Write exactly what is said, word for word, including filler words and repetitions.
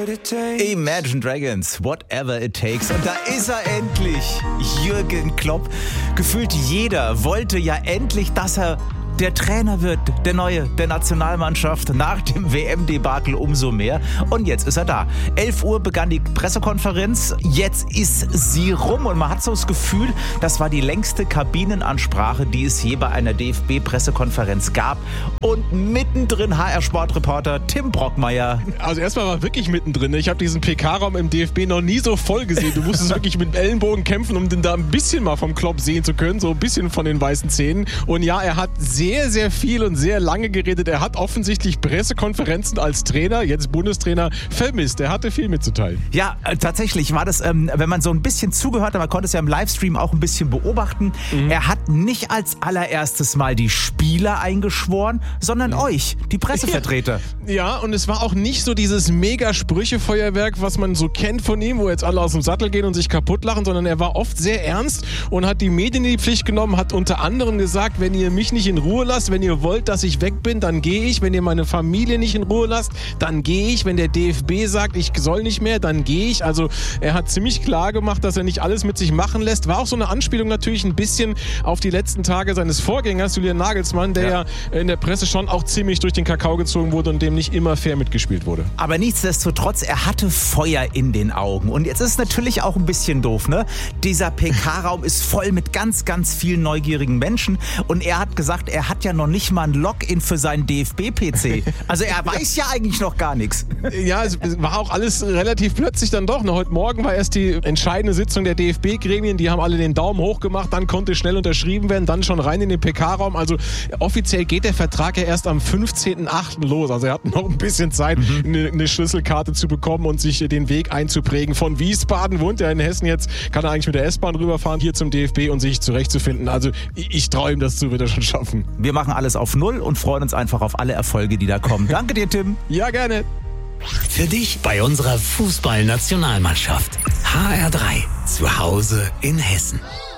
Imagine Dragons, Whatever It Takes. Und da ist er endlich, Jürgen Klopp. Gefühlt jeder wollte ja endlich, dass er der Trainer wird, der Neue der Nationalmannschaft nach dem W M-Debakel umso mehr. Und jetzt ist er da. elf Uhr begann die Pressekonferenz. Jetzt ist sie rum und man hat so das Gefühl, das war die längste Kabinenansprache, die es je bei einer D F B-Pressekonferenz gab. Und mittendrin H R-Sportreporter Tim Brockmeier. Also erstmal war wirklich mittendrin. Ich habe diesen P K-Raum im D F B noch nie so voll gesehen. Du musstest wirklich mit Ellenbogen kämpfen, um den da ein bisschen mal vom Klopp sehen zu können. So ein bisschen von den weißen Zähnen. Und ja, er hat sehr sehr, sehr viel und sehr lange geredet. Er hat offensichtlich Pressekonferenzen als Trainer, jetzt Bundestrainer, vermisst. Er hatte viel mitzuteilen. Ja, äh, tatsächlich war das, ähm, wenn man so ein bisschen zugehört hat, man konnte es ja im Livestream auch ein bisschen beobachten, mhm. er hat nicht als allererstes mal die Spieler eingeschworen, sondern mhm. euch, die Pressevertreter. Ja. ja, und es war auch nicht so dieses Mega-Sprüche-Feuerwerk, was man so kennt von ihm, wo jetzt alle aus dem Sattel gehen und sich kaputt lachen, sondern er war oft sehr ernst und hat die Medien in die Pflicht genommen, hat unter anderem gesagt, wenn ihr mich nicht in Ruhe lasst, wenn ihr wollt, dass ich weg bin, dann gehe ich. Wenn ihr meine Familie nicht in Ruhe lasst, dann gehe ich. Wenn der D F B sagt, ich soll nicht mehr, dann gehe ich. Also er hat ziemlich klar gemacht, dass er nicht alles mit sich machen lässt. War auch so eine Anspielung natürlich ein bisschen auf die letzten Tage seines Vorgängers, Julian Nagelsmann, der ja. ja in der Presse schon auch ziemlich durch den Kakao gezogen wurde und dem nicht immer fair mitgespielt wurde. Aber nichtsdestotrotz, er hatte Feuer in den Augen. Und jetzt ist es natürlich auch ein bisschen doof, ne? Dieser P K-Raum ist voll mit ganz, ganz vielen neugierigen Menschen. Und er hat gesagt, er hat ja noch nicht mal ein Login für seinen D F B-P C. Also er weiß ja eigentlich noch gar nichts. Ja, es war auch alles relativ plötzlich dann doch. Heute Morgen war erst die entscheidende Sitzung der D F B-Gremien. Die haben alle den Daumen hoch gemacht. Dann konnte schnell unterschrieben werden. Dann schon rein in den P K-Raum. Also offiziell geht der Vertrag ja erst am fünfzehnten achten los. Also er hat noch ein bisschen Zeit, mhm. eine, eine Schlüsselkarte zu bekommen und sich den Weg einzuprägen. Von Wiesbaden wohnt er in Hessen jetzt. Kann er eigentlich mit der S-Bahn rüberfahren hier zum D F B und sich zurechtzufinden. Also ich traue ihm das zu, wird er schon schaffen. Wir machen alles auf Null und freuen uns einfach auf alle Erfolge, die da kommen. Danke dir, Tim. Ja, gerne. Für dich bei unserer Fußballnationalmannschaft. H R drei. Zu Hause in Hessen.